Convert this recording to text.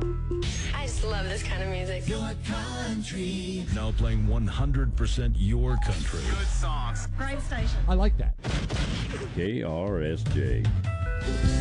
I just love this kind of music. Your country. Now playing 100% your country. Good songs. Great station. I like that. KRSJ.